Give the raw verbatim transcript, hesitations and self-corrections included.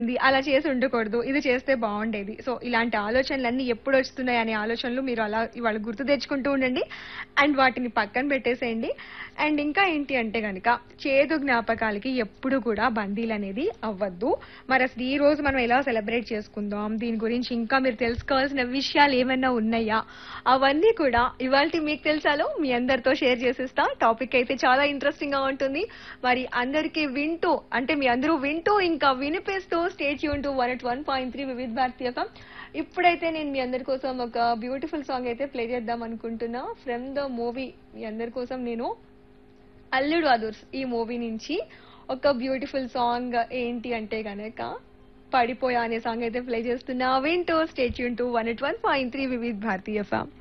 ఇది అలా చేసి ఉండకూడదు. ఇది చేస్తే బావుండేది. సో, ఇలాంటి ఆలోచనలన్నీ ఎప్పుడొస్తున్నాయి అనే ఆలోచనలు మీరు అలా ఇవాళ గుర్తు తెచ్చుకుంటూ ఉండండి. అండ్ వాటిని పక్కన పెట్టేసేయండి. అండ్ ఇంకా ఏంటి అంటే గనక చేదు జ్ఞాపకాలకి ఎప్పుడు కూడా బందీలనేది అవ్వద్దు. మరసలు ఈ రోజు మనం ఎలా సెలబ్రేట్ చేసుకుందాం, దీని గురించి ఇంకా మీరు తెలుసుకోవాల్సిన విషయాలు ఏమన్నా ఉన్నాయా? అవన్నీ కూడా ఇవాల్టి మీకు తెలుసాలో మీ అందరితో షేర్ చేసేస్తా. టాపిక్ అయితే చాలా ఇంట్రెస్టింగ్ గా ఉంటుంది. మరి అందరికీ వింటూ అంటే మీ అందరూ వింటూ ఇంకా వినిపిస్తూ stay tune to one at one point three వివిధ భారతి ఎఫ్ఎం. ఇప్పుడైతే నేను మీ అందరి కోసం ఒక బ్యూటిఫుల్ సాంగ్ అయితే ప్లే చేద్దాం అనుకుంటున్నా. ఫ్రమ్ ద మూవీ మీ అందరి కోసం నేను అల్లుడు అదుర్స్ ఈ మూవీ నుంచి ఒక బ్యూటిఫుల్ సాంగ్ ఏంటి అంటే గనక పడిపోయా అనే సాంగ్ అయితే ప్లే చేస్తున్నా. వింటూ stay tune to one at one point three వివిధ భారతి ఎఫ్ఎం.